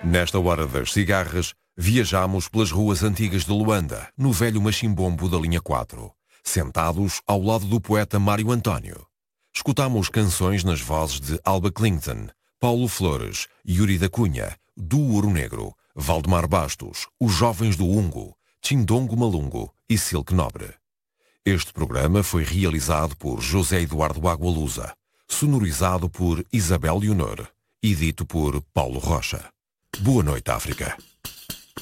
Nesta hora das cigarras, viajamos pelas ruas antigas de Luanda, no velho machimbombo da linha 4, sentados ao lado do poeta Mário António. Escutamos canções nas vozes de Alba Clinton, Paulo Flores, Yuri da Cunha, do Ouro Negro, Valdemar Bastos, Os Jovens do Ungo, Tchindongo Malungo e Silk Nobre. Este programa foi realizado por José Eduardo Agualusa, sonorizado por Isabel Leonor e dito por Paulo Rocha. Boa noite, África.